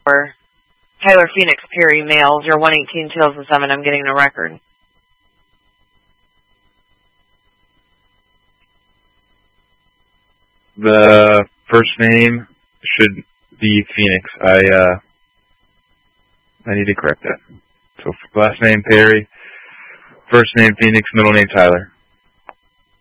or Tyler Phoenix Perry male, 0118-2007. I'm getting a record. The first name should be Phoenix. I need to correct that. So last name Perry, first name Phoenix, middle name Tyler.